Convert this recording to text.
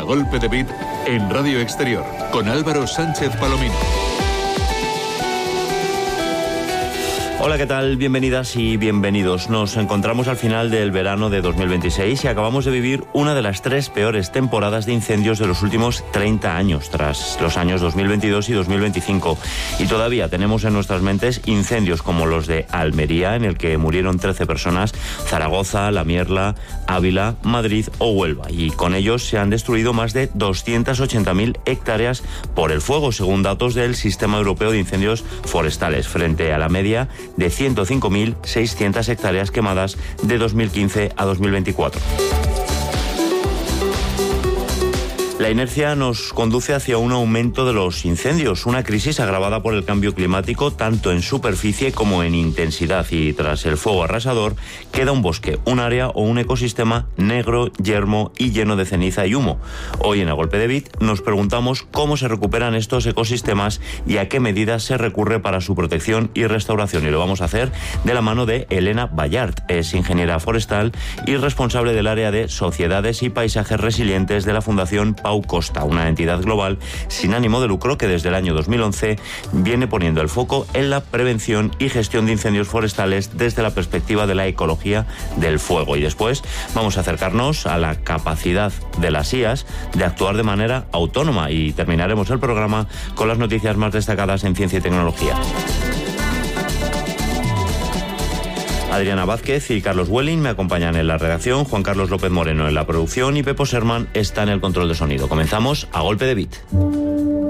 Golpe de Beat en Radio Exterior con Álvaro Sánchez Palomino. Hola, ¿qué tal? Bienvenidas y bienvenidos. Nos encontramos al final del verano de 2026 y acabamos de vivir una de las 3 peores temporadas de incendios de los últimos 30 años, tras los años 2022 y 2025. Y todavía tenemos en nuestras mentes incendios como los de Almería, en el que murieron 13 personas, Zaragoza, La Mierla, Ávila, Madrid o Huelva. Y con ellos se han destruido más de 280.000 hectáreas por el fuego, según datos del Sistema Europeo de Incendios Forestales, frente a la media de 105.600 hectáreas quemadas de 2015 a 2024. La inercia nos conduce hacia un aumento de los incendios, una crisis agravada por el cambio climático tanto en superficie como en intensidad, y tras el fuego arrasador queda un bosque, un área o un ecosistema negro, yermo y lleno de ceniza y humo. Hoy en A Golpe de Beat nos preguntamos cómo se recuperan estos ecosistemas y a qué medidas se recurre para su protección y restauración, y lo vamos a hacer de la mano de Elena Ballart. Es ingeniera forestal y responsable del área de Sociedades y Paisajes Resilientes de la Fundación Pau Costa, una entidad global sin ánimo de lucro que desde el año 2011 viene poniendo el foco en la prevención y gestión de incendios forestales desde la perspectiva de la ecología del fuego. Y después vamos a acercarnos a la capacidad de las IAs de actuar de manera autónoma, y terminaremos el programa con las noticias más destacadas en ciencia y tecnología. Adriana Vázquez y Carlos Welling me acompañan en la redacción, Juan Carlos López Moreno en la producción y Pepo Serman está en el control de sonido. Comenzamos A Golpe de Beat.